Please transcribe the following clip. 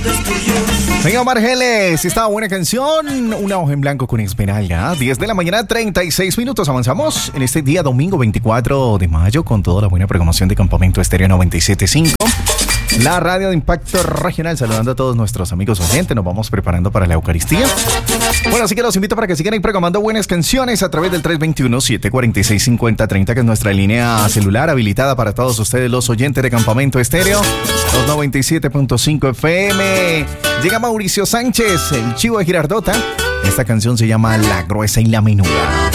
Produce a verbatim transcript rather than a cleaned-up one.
Señor Margeles, estaba buena canción. Una hoja en blanco con Esmeralda. diez de la mañana, treinta y seis minutos. Avanzamos en este día domingo veinticuatro de mayo con toda la buena programación de Campamento Estéreo noventa y siete punto cinco. La radio de impacto regional, saludando a todos nuestros amigos oyentes. Nos vamos preparando para la Eucaristía. Bueno, así que los invito para que sigan ahí programando buenas canciones a través del tres dos uno, siete cuatro seis, cinco cero tres cero, que es nuestra línea celular habilitada para todos ustedes, los oyentes de Campamento Estéreo, los noventa y siete punto cinco F M. Llega Mauricio Sánchez, el chivo de Girardota. Esta canción se llama La Gruesa y la Menuda.